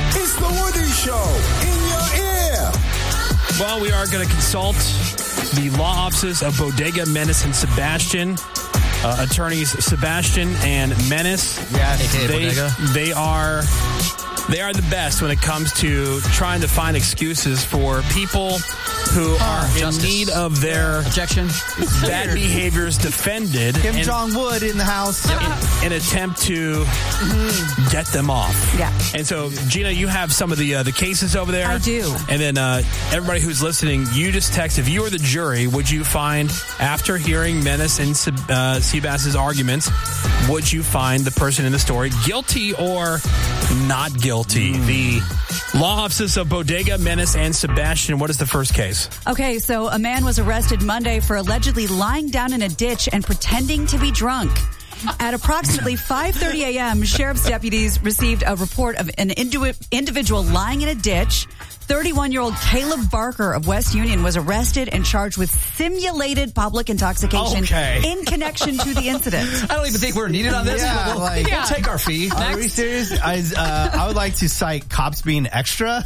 It's the Woody Show in your ear. Well, we are going to consult the law offices of Bodega, Menace, and Sebastian. Attorneys Sebastian and Menace. Yes, Bodega. They are the best when it comes to trying to find excuses for people who are in need of their bad behaviors defended. Kim Jong-wood in the house. In an attempt to get them off. Yeah. And so, Gina, you have some of the cases over there. I do. And then everybody who's listening, you just text, if you were the jury, would you find, after hearing Menace and Seabass's arguments, would you find the person in the story guilty or not guilty? The law offices of Bodega, Menace, and Sebastian. What is the first case? Okay, so a man was arrested Monday for allegedly lying down in a ditch and pretending to be drunk. At approximately 5:30 a.m., sheriff's deputies received a report of an individual lying in a ditch. 31-year-old Caleb Barker of West Union was arrested and charged with simulated public intoxication in connection to the incident. I don't even think we're needed on this. Yeah, we'll take our fee. Are we serious? I would like to cite cops being extra.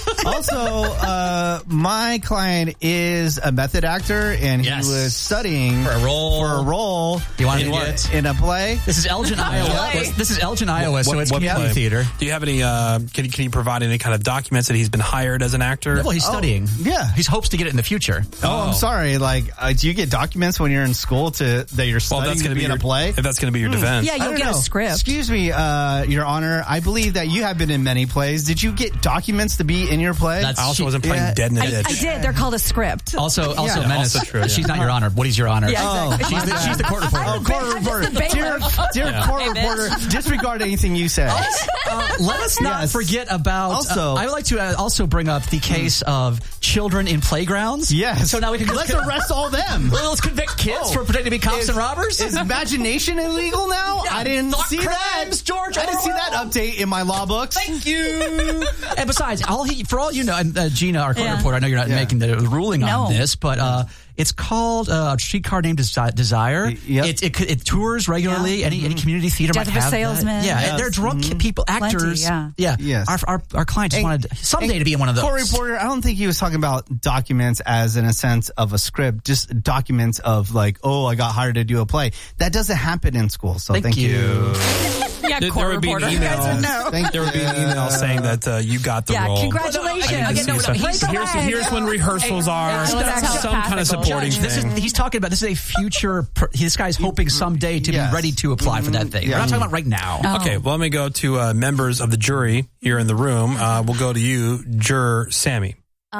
Also, my client is a method actor, and he was studying for a role. You want to in a play? This is Elgin, Iowa. This is Elgin, Iowa, so it's community theater. Do you have any, can you provide any kind of documents that he's been hired as an actor? Well, he's studying. Yeah. He hopes to get it in the future. Oh, I'm sorry. Do you get documents when you're in school that you're studying to be in a play? If that's going to be your defense. Yeah, you'll get a script. Excuse me, Your Honor. I believe that you have been in many plays. Did you get documents to be in your play? I also wasn't playing Dead in the Ditch. I did. They're called a script. Also, Menace. Also true, She's not Your Honor. Woody's Your Honor. Yeah, exactly. She's the court reporter. Court reporter. Dear court reporter, disregard anything you say. Let us not forget about. Also, I would like to also bring up the case of children in playgrounds. Yes. So now we can let's arrest all them. Let's convict kids for pretending to be cops and robbers. Is imagination illegal now? Yeah, I didn't see crimes, that. George. I didn't see that update in my law books. Thank you. And besides, for all you know, Gina, our court reporter, I know you're not making the ruling on this, but it's called a streetcar named Desire. Yep. It tours regularly. Any community theater Death might of a have Salesman. that. Yeah, and they're drunk people, actors. Plenty, Yes. Our client just wanted someday to be in one of those. Court reporter, I don't think he was talking about documents as in a sense of a script, just documents of I got hired to do a play. That doesn't happen in school. So thank you. Yeah, there would be an email. There would be an email saying that you got the role. Congratulations. Here's when rehearsals are. Some kind of supporting thing. He's talking about this is a future. This guy's hoping someday to be ready to apply for that thing. We're not talking about right now. Oh. Okay, well, let me go to members of the jury here in the room. We'll go to you, Juror Sammy.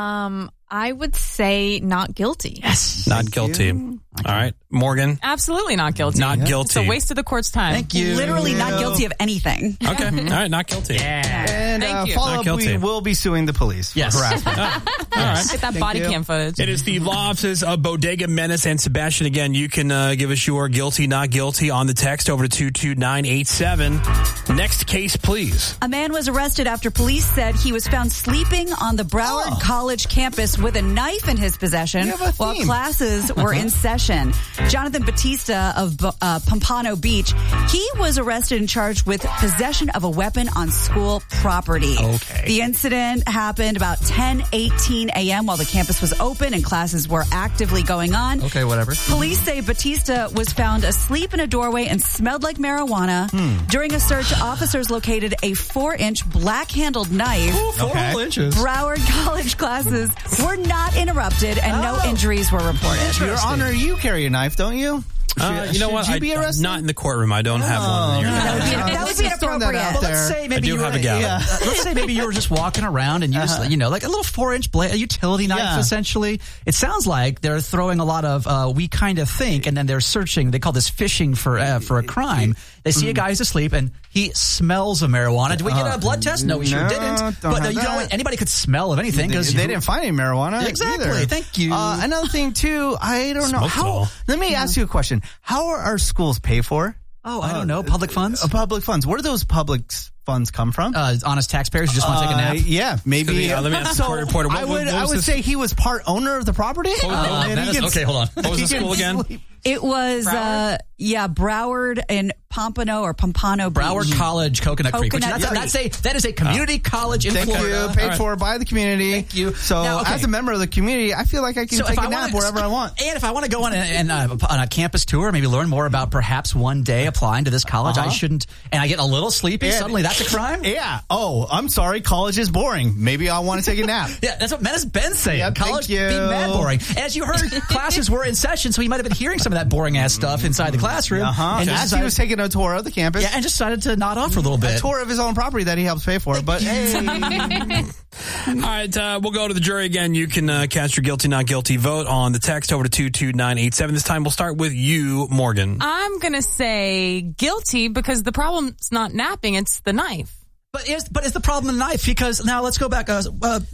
I would say not guilty. Yes. Not guilty. All right. Morgan? Absolutely not guilty. Not guilty. It's a waste of the court's time. Thank you. Literally not guilty of anything. Okay. All right. Not guilty. And Thank you. follow up, we will be suing the police for harassment. All right. Get that body cam footage. It is the law offices of Bodega, Menace, and Sebastian. Again, you can give us your guilty, not guilty on the text over to 22987. Next case, please. A man was arrested after police said he was found sleeping on the Broward College campus with a knife in his possession while classes were in session. Jonathan Batista of Pompano Beach, he was arrested and charged with possession of a weapon on school property. Okay. The incident happened about 10:18 a.m. while the campus was open and classes were actively going on. Okay, whatever. Police say Batista was found asleep in a doorway and smelled like marijuana. During a search, officers located a 4-inch black-handled knife. 4 inches. Broward College classes were not interrupted and no injuries were reported. Your Honor, you carry a knife, don't you? You know what? Should you be arrested? Not in the courtroom. I don't have one here. That would be inappropriate. Well, Let's say maybe I do have a gal. Let's say maybe you were just walking around and you just, like a little 4-inch blade, a utility knife, essentially. It sounds like they're throwing a lot of we kind of think, and then they're searching. They call this fishing for a crime. They see a guy who's asleep and he smells of marijuana. Did we get a blood test? No, we sure didn't. But you know what? Anybody could smell of anything because they didn't find any marijuana. Exactly. Either. Thank you. Another thing too, I don't know how. Let me ask you a question. How are our schools paid for? Oh, I don't know. Public funds? Public funds. What are those public funds come from. Honest taxpayers who just want to take a nap. Yeah, maybe. Let me ask the court reporter. I would say he was part owner of the property. Okay, hold on. What was the school again? It was, Broward and Pompano Beach. Broward College, Coconut Creek. That is a community college in Florida. Thank you. Paid for by the community. Thank you. So as a member of the community, I feel like I can take a nap wherever I want. And if I want to go on a campus tour, maybe learn more about perhaps one day applying to this college, I shouldn't, and I get a little sleepy, suddenly that's a crime? Yeah. Oh, I'm sorry. College is boring. Maybe I want to take a nap. Yeah, that's what Menace Ben's saying. Yep, college being mad boring. As you heard, classes were in session, so he might have been hearing some of that boring ass stuff inside the classroom. And as he was taking a tour of the campus. Yeah, and just decided to nod off for a little bit. A tour of his own property that he helps pay for. But hey. All right, we'll go to the jury again. You can cast your guilty, not guilty vote on the text over to 22987. This time we'll start with you, Morgan. I'm going to say guilty because the problem's not napping, it's the knife. But is the problem the knife? Because now let's go back. You guys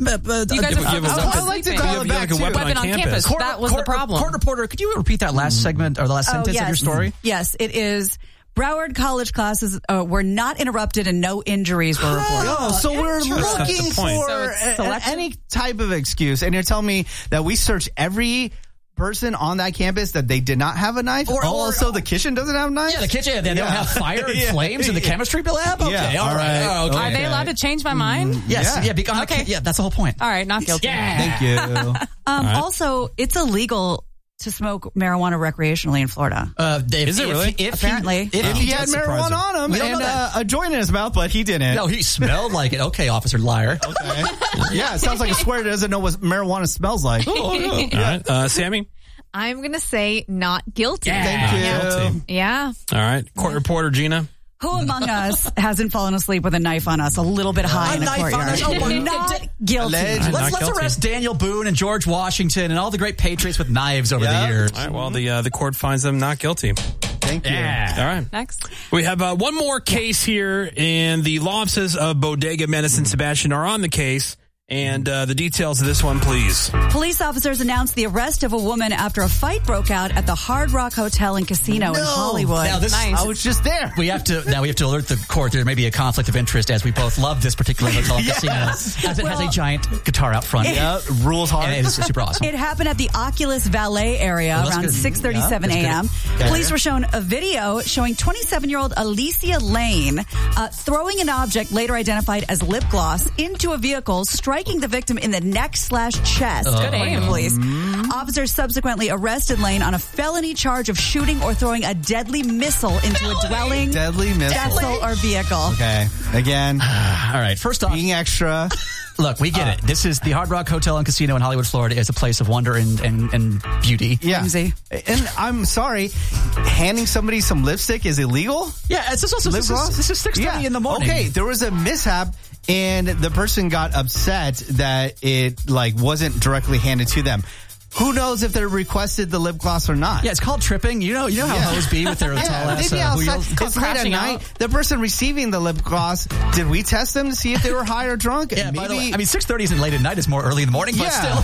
I'd like to dial it back like a weapon on campus. That was the problem. Court reporter, could you repeat that last segment or the last sentence of your story? Yes, it is. Broward College classes were not interrupted and no injuries were reported. Oh, so we're looking for any type of excuse. And you're telling me that we searched every person on that campus that they did not have a knife? Or also the kitchen doesn't have knives? Yeah, the kitchen, they don't have fire and flames in the chemistry lab? Okay, yeah, all right. Okay. Are they allowed to change my mind? Yes, yeah, that's the whole point. All right, not guilty. Yeah. Thank you. Also, it's illegal to smoke marijuana recreationally in Florida. Is it really? Apparently. If he had marijuana on him and a joint in his mouth, but he didn't. No, he smelled like it. Okay, officer liar. Okay. Yeah, it sounds like a square that doesn't know what marijuana smells like. All right, Sammy? I'm going to say not guilty. Thank you. Guilty. Yeah. All right, court reporter, Gina? Who among us hasn't fallen asleep with a knife on us a little bit high in a courtyard? Not guilty. Let's arrest Daniel Boone and George Washington and all the great patriots with knives over the years. All right, well, the court finds them not guilty. Thank you. Yeah. All right. Next. We have one more case here, and the law offices of Bodega Menace and Sebastian are on the case. And the details of this one, please. Police officers announced the arrest of a woman after a fight broke out at the Hard Rock Hotel and Casino in Hollywood. Now I was just there. We have to alert the court there may be a conflict of interest as we both love this particular hotel and casino as it has a giant guitar out front. Yeah, rules hard. And it is super awesome. It happened at the Oculus Valet area around 6:37 a.m. Police were shown a video showing 27-year-old Alicia Lane throwing an object later identified as lip gloss into a vehicle, striking the victim in the neck/chest. Good aim. Police. Officers subsequently arrested Lane on a felony charge of shooting or throwing a deadly missile into a dwelling, vessel, or vehicle. Okay. Again. All right. First off, being extra. Look, we get it. This is the Hard Rock Hotel and Casino in Hollywood, Florida. Is a place of wonder and beauty. Yeah. And I'm sorry, handing somebody some lipstick is illegal? Yeah, this is 6:30 in the morning. Okay, there was a mishap. And the person got upset that it wasn't directly handed to them. Who knows if they requested the lip gloss or not? Yeah, it's called tripping. You know how hoes be with their tall ass wheels. It's late at night. The person receiving the lip gloss, did we test them to see if they were high or drunk? Yeah, by the way, 6:30 isn't late at night. It's more early in the morning, but still.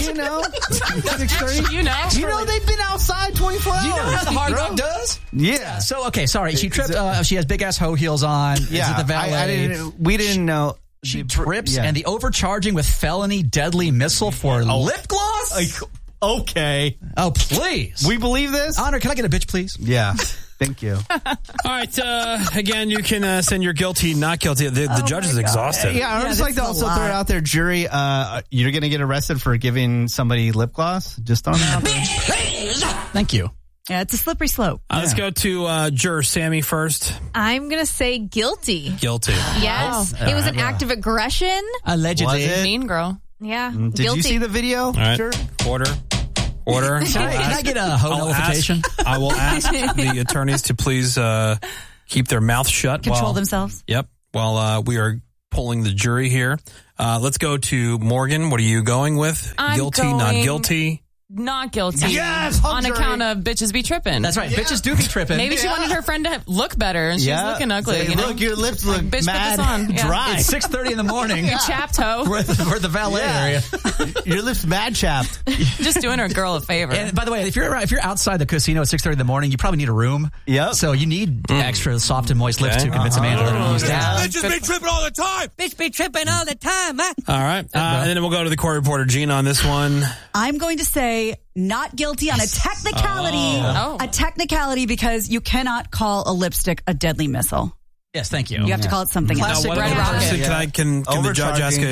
6:30. You know they've been outside 24 hours. You know how the Hard Rock does? Yeah. So, okay, sorry. She tripped. She has big ass hoe heels on. Yeah. Is it the valet? We didn't know. She trips, and the overcharging with felony deadly missile for lip gloss? Okay. Oh, please. We believe this? Honor, can I get a bitch, please? Yeah. Thank you. All right. Again, you can send your guilty, not guilty. The judge is exhausted. Yeah, I would just like to also throw it out there, jury. You're going to get arrested for giving somebody lip gloss? Just on that. Thank you. Yeah, it's a slippery slope. Let's go to juror Sammy first. I'm going to say guilty. Guilty. Yes. It was an act of aggression. Allegedly. Was it? Mean girl. Yeah. Did guilty. you see the video? All right. Sure. Order. Can I get a hoe notification? I will ask the attorneys to please keep their mouth shut. Control themselves. Yep. While we are polling the jury here. Let's go to Morgan. What are you going with? I'm guilty, going not guilty? not guilty. Yes, on account of bitches be tripping. That's right. Bitches do be tripping. Maybe she wanted her friend to look better, and she's looking ugly. Say, look, your lips look bitch, mad put this on. dry. It's 6:30 in the morning. You chapped hoe. We're at the valet area. Your lips mad chapped. Just doing her girl a favor. And by the way, if you're outside the casino at 6:30 in the morning, you probably need a room. Yep. So you need extra soft and moist lips to convince Amanda to use that. Bitches be tripping all the time. Bitch be tripping all the time, huh? All right. And then we'll go to the court reporter, Gina, on this one. I'm going to say not guilty on a technicality. A technicality because you cannot call a lipstick a deadly missile. Yes, thank you. You have to call it something else. Now, red rocket. Can the judge ask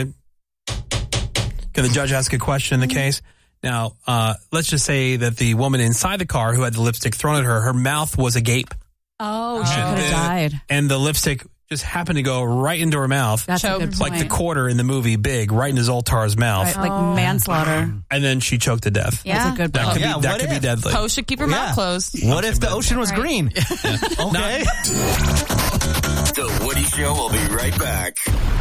a question in the case? Now, let's just say that the woman inside the car who had the lipstick thrown at her mouth was agape. Oh, she could have died. And the lipstick just happened to go right into her mouth. That's a good point. Like the quarter in the movie Big, right into Zoltar's mouth. Right, like manslaughter. And then she choked to death. Yeah. That's a good point. That could be deadly. Poe should keep her mouth closed. What if the ocean was green? Okay. The Woody Show will be right back.